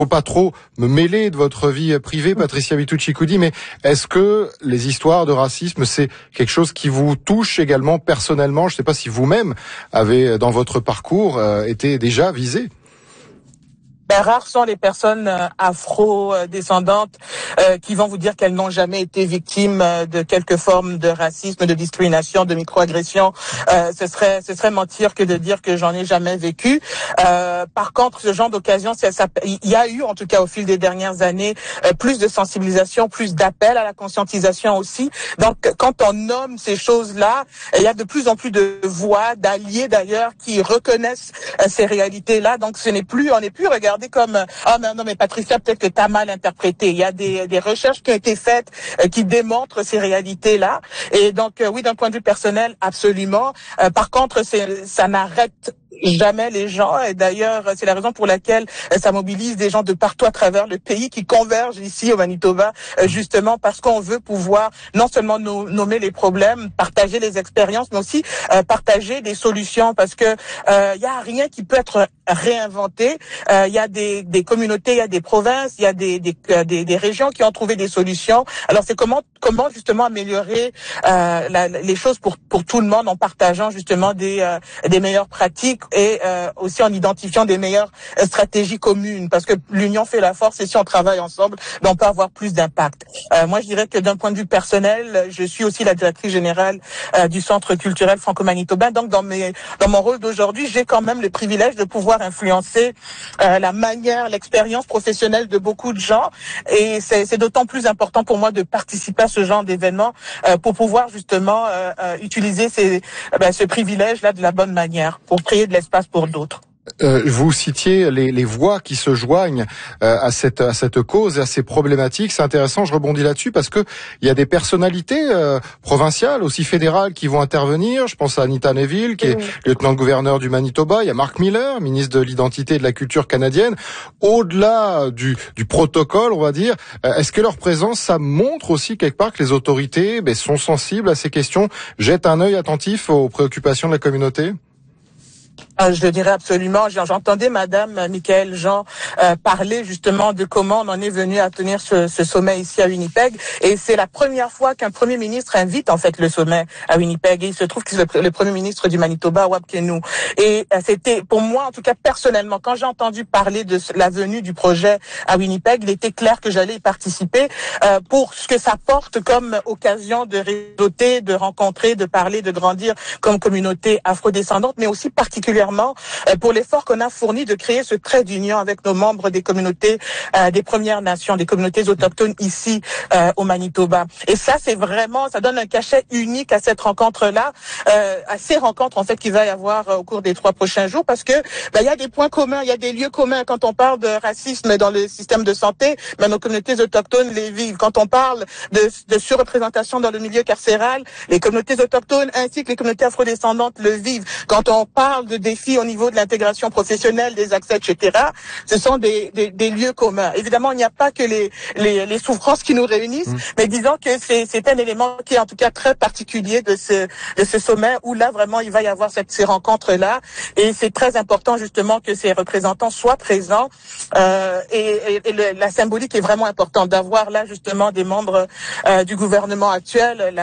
faut pas trop me mêler de votre vie privée, Patricia Bitucci-Cudi, mais est-ce que les histoires de racisme, c'est quelque chose qui vous touche également personnellement? Je ne sais pas si vous-même avez, dans votre parcours, été déjà visé. Rares sont les personnes afro-descendantes qui vont vous dire qu'elles n'ont jamais été victimes de quelque forme de racisme, de discrimination, de microagression. Ce serait mentir que de dire que j'en ai jamais vécu. Par contre, ce genre d'occasion, il y a eu, en tout cas au fil des dernières années, plus de sensibilisation, plus d'appel à la conscientisation aussi. Donc, quand on nomme ces choses-là, il y a de plus en plus de voix, d'alliés d'ailleurs, qui reconnaissent ces réalités-là. Donc, on n'est plus regardé comme non mais Patricia, peut-être que t'as mal interprété. Il y a des recherches qui ont été faites qui démontrent ces réalités-là. Et donc oui, d'un point de vue personnel, absolument. Par contre, ça n'arrête jamais les gens, et d'ailleurs c'est la raison pour laquelle ça mobilise des gens de partout à travers le pays qui convergent ici au Manitoba, justement parce qu'on veut pouvoir non seulement nommer les problèmes, partager les expériences, mais aussi partager des solutions, parce que il y a rien qui peut être réinventé. Il y a des communautés, il y a des provinces, il y a des régions qui ont trouvé des solutions. Alors c'est comment justement améliorer les choses pour tout le monde en partageant justement des meilleures pratiques et aussi en identifiant des meilleures stratégies communes, parce que l'union fait la force, et si on travaille ensemble, on peut avoir plus d'impact. Moi, je dirais que d'un point de vue personnel, je suis aussi la directrice générale du Centre culturel franco-manitobain. Donc, dans mon rôle d'aujourd'hui, j'ai quand même le privilège de pouvoir influencer la manière, l'expérience professionnelle de beaucoup de gens, et c'est d'autant plus important pour moi de participer à ce genre d'événements pour pouvoir justement utiliser ce privilège-là de la bonne manière, pour créer de l'espace pour d'autres. Vous citiez les voix qui se joignent à cette cause et à ces problématiques. C'est intéressant, je rebondis là-dessus parce que il y a des personnalités provinciales, aussi fédérales, qui vont intervenir. Je pense à Anita Neville, qui est lieutenant-gouverneur du Manitoba. Il y a Mark Miller, ministre de l'identité et de la culture canadienne. Au-delà du protocole, on va dire, est-ce que leur présence, ça montre aussi quelque part que les autorités sont sensibles à ces questions, jettent un œil attentif aux préoccupations de la communauté? Je le dirais absolument. J'entendais Madame Michaëlle Jean parler justement de comment on en est venu à tenir ce sommet ici à Winnipeg, et c'est la première fois qu'un premier ministre invite en fait le sommet à Winnipeg, et il se trouve que c'est le premier ministre du Manitoba, Wab Kinew. Et c'était, pour moi en tout cas personnellement, quand j'ai entendu parler de la venue du projet à Winnipeg, il était clair que j'allais y participer pour ce que ça porte comme occasion de réseauter, de rencontrer, de parler, de grandir comme communauté afrodescendante, mais aussi particulièrement pour l'effort qu'on a fourni de créer ce trait d'union avec nos membres des communautés des Premières Nations, des communautés autochtones ici au Manitoba. Et ça, c'est vraiment, ça donne un cachet unique à cette rencontre-là, à ces rencontres en fait qu'il va y avoir au cours des 3 prochains jours, parce que il y a des points communs, il y a des lieux communs quand on parle de racisme dans le système de santé, mais nos communautés autochtones les vivent. Quand on parle de surreprésentation dans le milieu carcéral, les communautés autochtones ainsi que les communautés afrodescendantes le vivent. Quand on parle de défis au niveau de l'intégration professionnelle, des accès, etc., ce sont des lieux communs. Évidemment, il n'y a pas que les souffrances qui nous réunissent, mais disons que c'est un élément qui est en tout cas très particulier de ce sommet, où là vraiment il va y avoir ces rencontres-là, et c'est très important justement que ces représentants soient présents, et la symbolique est vraiment importante d'avoir là justement des membres du gouvernement actuel,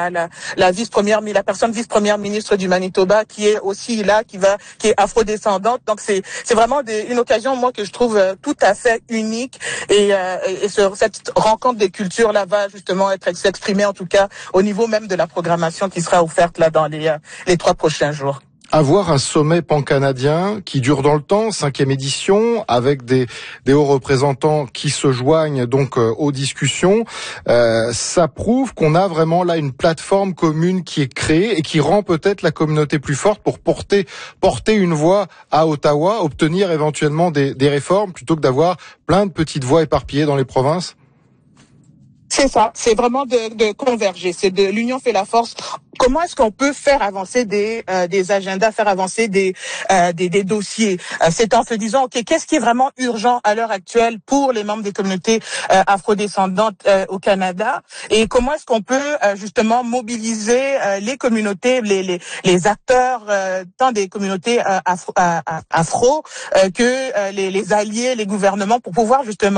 la personne vice-première ministre du Manitoba qui est aussi là, qui est afrodescendante. Donc c'est vraiment une occasion, moi, que je trouve tout à fait unique, et cette rencontre des cultures là va justement s'exprimer en tout cas au niveau même de la programmation qui sera offerte là dans les 3 prochains jours. Avoir un sommet pan-canadien qui dure dans le temps, 5e édition, avec des hauts représentants qui se joignent donc aux discussions, ça prouve qu'on a vraiment là une plateforme commune qui est créée et qui rend peut-être la communauté plus forte pour porter une voix à Ottawa, obtenir éventuellement des réformes, plutôt que d'avoir plein de petites voix éparpillées dans les provinces. C'est ça, c'est vraiment de converger, c'est de l'union fait la force. Comment est-ce qu'on peut faire avancer des agendas, faire avancer des dossiers? C'est en se disant, ok, qu'est-ce qui est vraiment urgent à l'heure actuelle pour les membres des communautés afrodescendantes au Canada, et comment est-ce qu'on peut justement mobiliser les communautés, les acteurs tant des communautés afro que les alliés, les gouvernements, pour pouvoir justement